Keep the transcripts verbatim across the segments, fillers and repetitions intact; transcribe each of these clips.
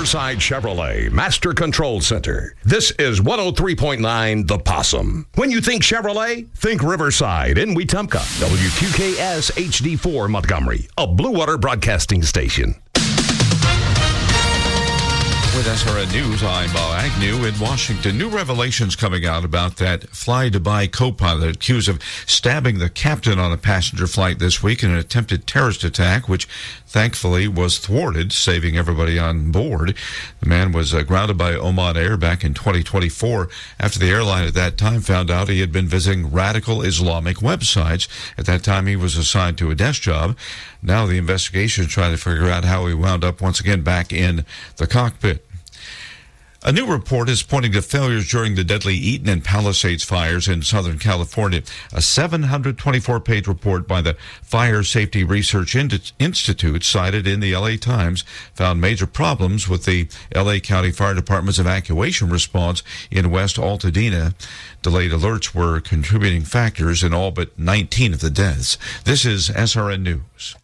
Riverside Chevrolet Master Control Center. This is one oh three point nine The Possum. When you think Chevrolet, think Riverside in Wetumpka. W Q K S H D four Montgomery, a Blue Water Broadcasting station. With S R N News, I'm Bob Agnew in Washington. New revelations coming out about that Fly Dubai co-pilot accused of stabbing the captain on a passenger flight this week in an attempted terrorist attack, which thankfully was thwarted, saving everybody on board. The man was uh, grounded by Oman Air back in twenty twenty-four after the airline at that time found out he had been visiting radical Islamic websites. At that time, he was assigned to a desk job. Now the investigation is trying to figure out how he wound up once again back in the cockpit. A new report is pointing to failures during the deadly Eaton and Palisades fires in Southern California. A seven hundred twenty-four page report by the Fire Safety Research Institute cited in the L A Times found major problems with the L A County Fire Department's evacuation response in West Altadena. Delayed alerts were contributing factors in all but nineteen of the deaths. This is S R N News.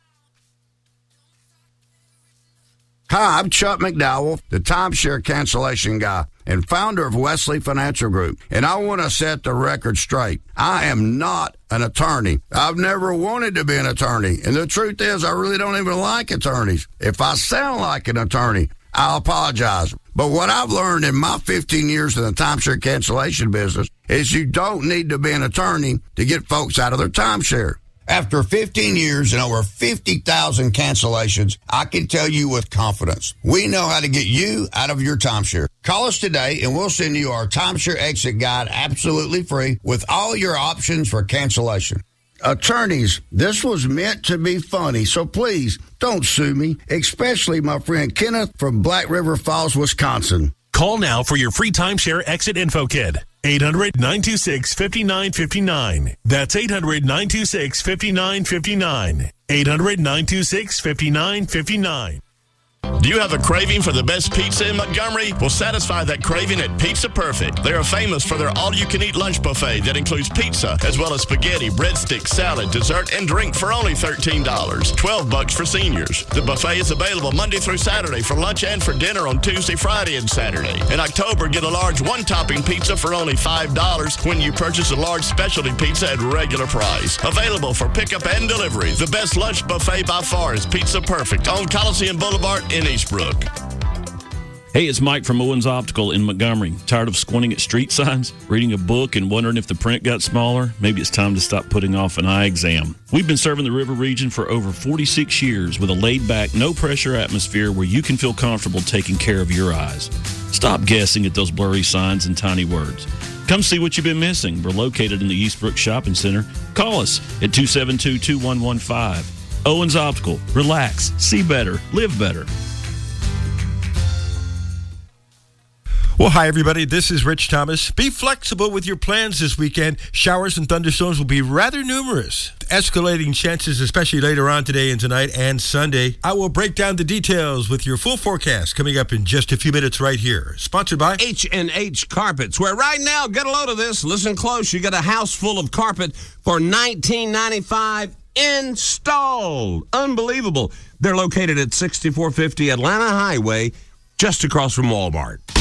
Hi, I'm Chuck McDowell, the timeshare cancellation guy and founder of Wesley Financial Group, and I want to set the record straight. I am not an attorney. I've never wanted to be an attorney, and the truth is I really don't even like attorneys. If I sound like an attorney, I'll apologize. But what I've learned in my fifteen years in the timeshare cancellation business is you don't need to be an attorney to get folks out of their timeshare. After fifteen years and over fifty thousand cancellations, I can tell you with confidence, we know how to get you out of your timeshare. Call us today and we'll send you our timeshare exit guide absolutely free with all your options for cancellation. Attorneys, this was meant to be funny, so please don't sue me, especially my friend Kenneth from Black River Falls, Wisconsin. Call now for your free timeshare exit info kit. eight hundred, nine two six, five nine five nine. That's eight hundred, nine two six, five nine five nine. eight hundred, nine two six, five nine five nine. Do you have a craving for the best pizza in Montgomery? Well, satisfy that craving at Pizza Perfect. They are famous for their all-you-can-eat lunch buffet that includes pizza, as well as spaghetti, breadsticks, salad, dessert, and drink for only thirteen dollars. twelve bucks for seniors. The buffet is available Monday through Saturday for lunch and for dinner on Tuesday, Friday, and Saturday. In October, get a large one-topping pizza for only five dollars when you purchase a large specialty pizza at regular price. Available for pickup and delivery. The best lunch buffet by far is Pizza Perfect on Coliseum Boulevard in Eastbrook. Hey, it's Mike from Owens Optical in Montgomery. Tired of squinting at street signs, reading a book, and wondering if the print got smaller? Maybe it's time to stop putting off an eye exam. We've been serving the River region for over forty-six years with a laid-back, no-pressure atmosphere where you can feel comfortable taking care of your eyes. Stop guessing at those blurry signs and tiny words. Come see what you've been missing. We're located in the Eastbrook Shopping Center. Call us at two seven two, two one one five. Owens Optical. Relax, see better, live better. Well, hi, everybody. This is Rich Thomas. Be flexible with your plans this weekend. Showers and thunderstorms will be rather numerous. Escalating chances, especially later on today and tonight and Sunday. I will break down the details with your full forecast coming up in just a few minutes right here. Sponsored by H and H Carpets, where right now, get a load of this. Listen close. You got a house full of carpet for nineteen ninety-five installed. Unbelievable. They're located at sixty-four fifty Atlanta Highway, just across from Walmart.